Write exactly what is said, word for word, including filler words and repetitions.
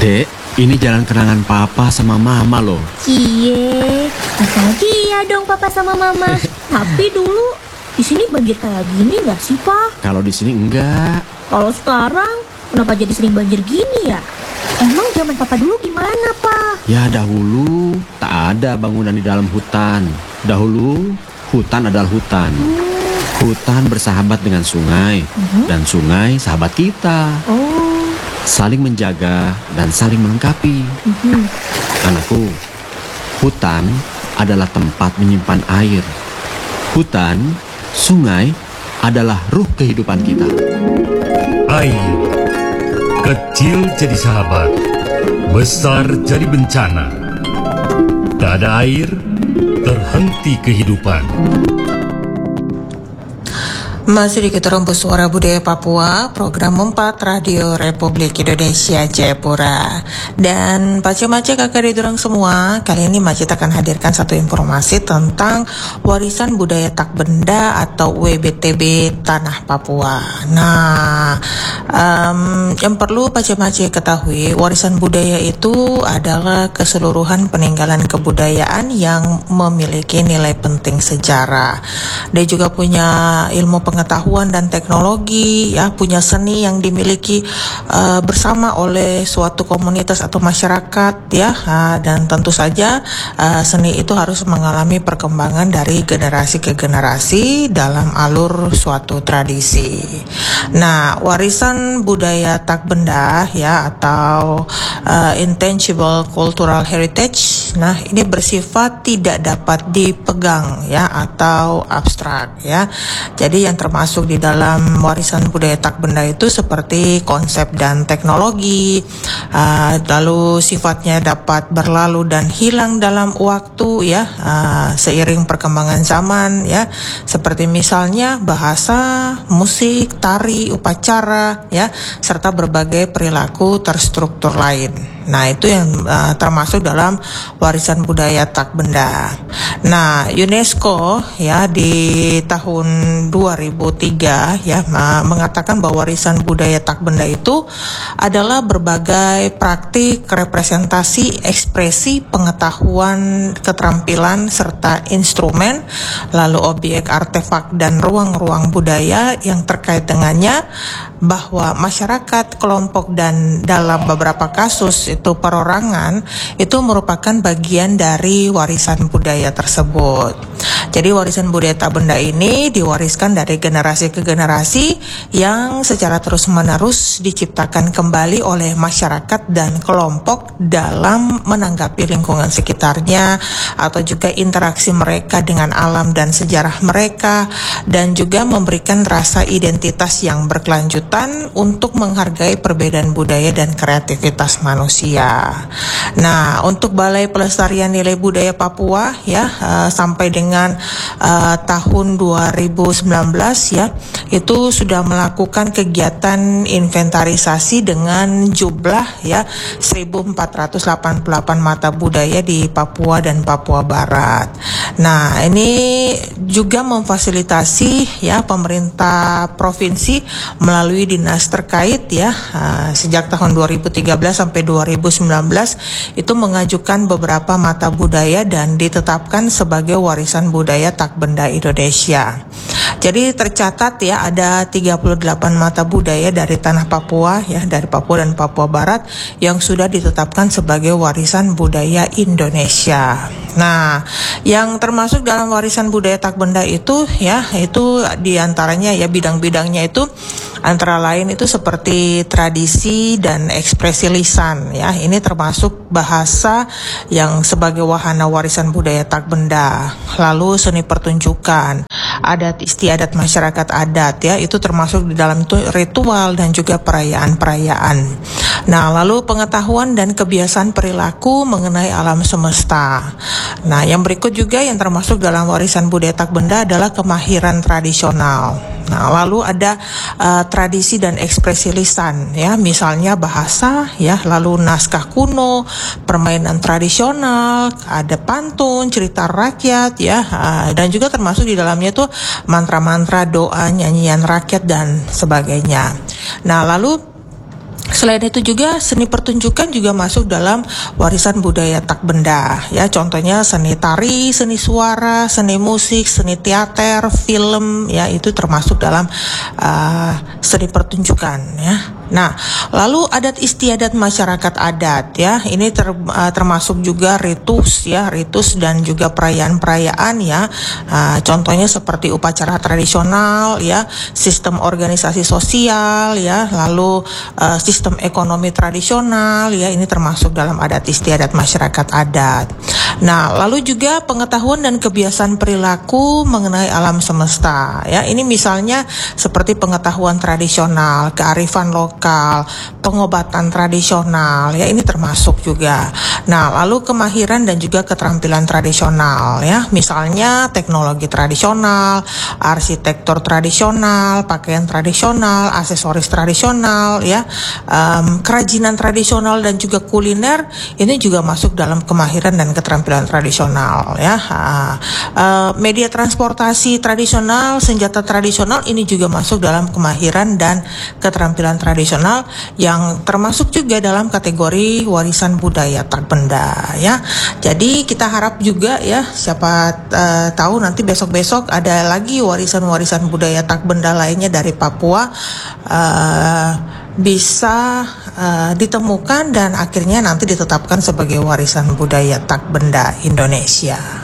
Dek, ini jalan kenangan papa sama mama loh. Cie, nostalgia dong papa sama mama. Tapi dulu di sini banjir kayak gini nggak sih, Pak? Kalau di sini enggak. Kalau sekarang kenapa jadi sering banjir gini ya? Emang zaman papa dulu gimana, Pak? Ya dahulu tak ada bangunan di dalam hutan. Dahulu hutan adalah hutan. Hmm. Hutan bersahabat dengan sungai, Uh-huh. dan sungai sahabat kita. Oh. Saling menjaga dan saling melengkapi. Uh-huh. Anakku, hutan adalah tempat menyimpan air. Hutan, sungai adalah ruh kehidupan kita. Air, kecil jadi sahabat, besar jadi bencana. Tak ada air, terhenti kehidupan. Masih di Keterembus Suara Budaya Papua, program empat Radio Republik Indonesia Jayapura. Dan Pace-Mace kakak diturang semua, kali ini Mace akan hadirkan satu informasi tentang warisan budaya tak benda atau W B T B Tanah Papua. Nah, um, yang perlu Pace-Mace ketahui, warisan budaya itu adalah keseluruhan peninggalan kebudayaan yang memiliki nilai penting sejarah. Dia juga punya ilmu pengetahuan dan teknologi, ya, punya seni yang dimiliki uh, bersama oleh suatu komunitas atau masyarakat, ya, uh, dan tentu saja uh, seni itu harus mengalami perkembangan dari generasi ke generasi dalam alur suatu tradisi. Nah, warisan budaya tak benda, ya, atau uh, intangible cultural heritage, nah ini bersifat tidak dapat dipegang, ya, atau abstrak, ya. Jadi yang termasuk di dalam warisan budaya tak benda itu seperti konsep dan teknologi, uh, lalu sifatnya dapat berlalu dan hilang dalam waktu, ya, uh, seiring perkembangan zaman, ya, seperti misalnya bahasa, musik, tari, upacara, ya, serta berbagai perilaku terstruktur lain. Nah, itu yang uh, termasuk dalam warisan budaya tak benda. Nah, UNESCO, ya, di tahun dua ribu tiga, ya, uh, mengatakan bahwa warisan budaya tak benda itu adalah berbagai praktik, representasi, ekspresi, pengetahuan, keterampilan, serta instrumen, lalu objek, artefak, dan ruang-ruang budaya yang terkait dengannya, bahwa masyarakat, kelompok, dan dalam beberapa kasus itu perorangan itu merupakan bagian dari warisan budaya tersebut. Jadi warisan budaya tak benda ini diwariskan dari generasi ke generasi yang secara terus-menerus diciptakan kembali oleh masyarakat dan kelompok dalam menanggapi lingkungan sekitarnya, atau juga interaksi mereka dengan alam dan sejarah mereka, dan juga memberikan rasa identitas yang berkelanjutan untuk menghargai perbedaan budaya dan kreativitas manusia. Nah, untuk Balai Pelestarian Nilai Budaya Papua, ya, uh, sampai dengan uh, tahun dua ribu sembilan belas, ya, itu sudah melakukan kegiatan inventarisasi dengan jumlah, ya, seribu empat ratus delapan puluh delapan mata budaya di Papua dan Papua Barat. Nah, ini juga memfasilitasi, ya, pemerintah provinsi melalui dinas terkait, ya, uh, sejak tahun dua ribu tiga belas sampai dua ribu sembilan belas itu mengajukan beberapa mata budaya dan ditetapkan sebagai warisan budaya tak benda Indonesia. Jadi tercatat, ya, ada tiga puluh delapan mata budaya dari tanah Papua, ya, dari Papua dan Papua Barat yang sudah ditetapkan sebagai warisan budaya Indonesia. Nah, yang termasuk dalam warisan budaya tak benda itu, ya, itu diantaranya, ya, bidang-bidangnya itu antara lain itu seperti tradisi dan ekspresi lisan, ya. Ini termasuk bahasa yang sebagai wahana warisan budaya tak benda. Lalu seni pertunjukan, adat istiadat masyarakat adat, ya, itu termasuk di dalam itu ritual dan juga perayaan-perayaan. Nah, lalu pengetahuan dan kebiasaan perilaku mengenai alam semesta. Nah, yang berikut juga yang termasuk dalam warisan budaya tak benda adalah kemahiran tradisional. Nah, lalu ada uh, tradisi dan ekspresi lisan, ya, misalnya bahasa, ya, lalu naskah kuno, permainan tradisional, ada pantun, cerita rakyat, ya, uh, dan juga termasuk di dalamnya tuh mantra-mantra, doa, nyanyian rakyat dan sebagainya. Nah, lalu Selain itu juga seni pertunjukan juga masuk dalam warisan budaya tak benda ya, contohnya seni tari, seni suara, seni musik, seni teater, film ya, itu termasuk dalam uh, seni pertunjukan ya. Nah, lalu adat istiadat masyarakat adat ya, ini ter, uh, termasuk juga ritus ya, ritus dan juga perayaan-perayaan ya. Uh, contohnya seperti upacara tradisional ya, sistem organisasi sosial ya, lalu uh, sistem ekonomi tradisional ya, ini termasuk dalam adat istiadat masyarakat adat. Nah, lalu juga pengetahuan dan kebiasaan perilaku mengenai alam semesta ya. Ini misalnya seperti pengetahuan tradisional, kearifan lokal, pengobatan tradisional ya, ini termasuk juga. Nah, lalu kemahiran dan juga keterampilan tradisional ya. Misalnya teknologi tradisional, arsitektur tradisional, pakaian tradisional, aksesoris tradisional ya. Um, kerajinan tradisional dan juga kuliner ini juga masuk dalam kemahiran dan keterampilan tradisional ya. Uh, uh, media transportasi tradisional, senjata tradisional ini juga masuk dalam kemahiran dan keterampilan tradisional yang termasuk juga dalam kategori warisan budaya tak benda ya. Jadi kita harap juga ya, siapa uh, tahu nanti besok-besok ada lagi warisan-warisan budaya tak benda lainnya dari Papua uh, bisa uh, ditemukan dan akhirnya nanti ditetapkan sebagai warisan budaya tak benda Indonesia.